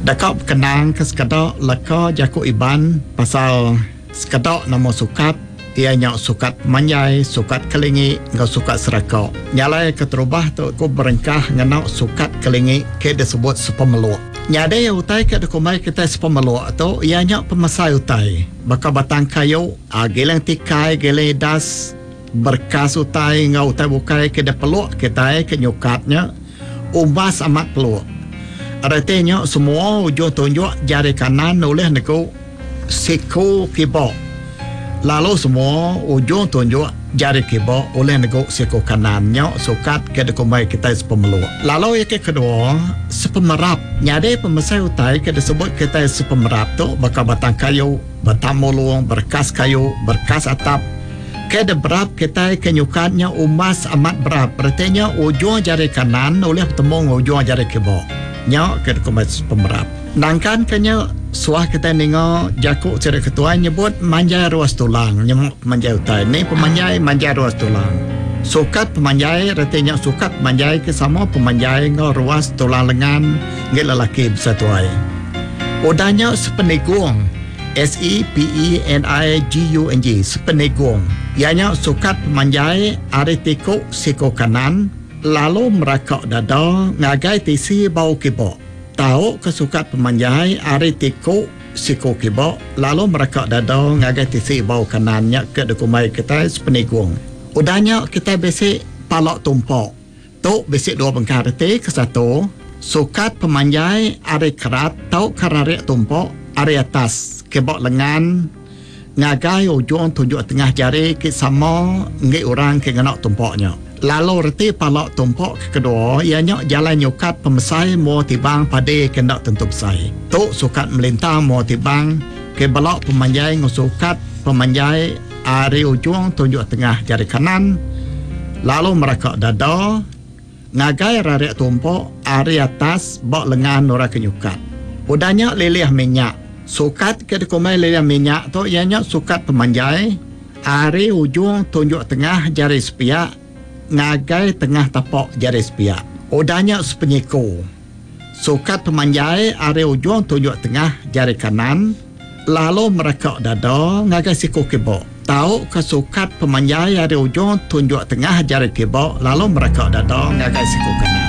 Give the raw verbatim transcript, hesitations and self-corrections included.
Dakap kenang ke sekadok laka jaku iban pasal sekadok nama sukat ianya sukat manjai, sukat kelingi, ngau sukat serakok. Nyalai keterubah tu aku berengkah ngenau sukat kelingi ke disebut sepemeluk. Nyadai utai ke dekumai kita sepemeluk tu ianya pemasai utai. Baka batang kayu, geleng tikai, geleng das, berkas utai ngau utai bukai ke peluk kita ke nyukatnya umbas amat peluk. Artinya semua ujung tunjuk jari kanan oleh neko siku kibok. Lalu semua ujung tunjuk jari kibok oleh neko siku kanannya sukat ke dekumai kita sepemeluk. Lalu yang kedua sepemerap. Nyade pemasai utai ke disebut kita sepemerap tu bakal batang kayu, batang mulung, berkas kayu, berkas atap. Ke berap kita ke nyukatnya umas amat berap. Artinya ujung jari kanan oleh bertemu ujung jari kibok. Nyok ke dokumen pemerap. Nangkan kenya suah kita ningo jakuk ciri ketua nyebut manjai ruas tulang. Nyemuk manjai utai. Ni pemanjai manjai ruas tulang. Sukat pemanjai artinya sukat manjai ke sama pemanjai ngo ruas tulang lengan nge lelaki bersatuai. Udahnya sepenigung. S E P E N I G U N G sepenigung. Ianya sukat pemanjai aritiku siko kanan. Lalu merakak dada ngagai tisi bau kibok. Tahu kesukat pemanjai ari tiku siku kibok. Lalu merakak dada ngagai tisi bau kanannya ke dekumai kita sepenigung. Udahnya kita basic palak tumpok. Tu basic dua bengkar reti ke satu. Sukat pemanjai ari kerat tau kararik tumpok ari atas kibok lengan. Ngagai ujung tunjuk tengah jari ke sama ngi orang ke ngenak tumpoknya. Lalu reti palak tumpok kedua ianya jalan nyukat pemesai mau tibang pada kena tentu besai. Tu sukat melintang mau tibang ke balak pemanjai ngusukat pemanjai ari ujung tunjuk tengah jari kanan. Lalu merakak dada ngagai rarik tumpok ari atas bak lengan nora kenyukat. Udahnya lilih minyak. Sukat ke dekumai lilih minyak tu ianya sukat pemanjai ari ujung tunjuk tengah jari sepiak ngagai tengah tapak jari sepiak. Udahnya sepenyiku. Sukat pemanjai ari ujung tunjuk tengah jari kanan. Lalu merekak dada ngagai siku kibok. Tahu kesukat pemanjai ari ujung tunjuk tengah jari kibok. Lalu merekak dada ngagai siku kanan.